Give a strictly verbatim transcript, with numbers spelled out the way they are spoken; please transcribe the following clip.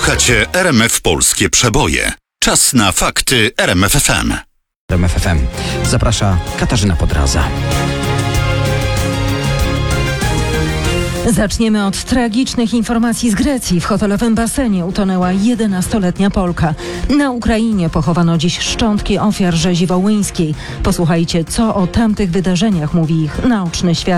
Słuchacie R M F Polskie Przeboje. Czas na fakty R M F F M. R M F F M. Zaprasza Katarzyna Podraza. Zaczniemy od tragicznych informacji z Grecji. W hotelowym basenie utonęła jedenastoletnia Polka. Na Ukrainie pochowano dziś szczątki ofiar rzezi wołyńskiej. Posłuchajcie, co o tamtych wydarzeniach mówi ich naoczny świadek.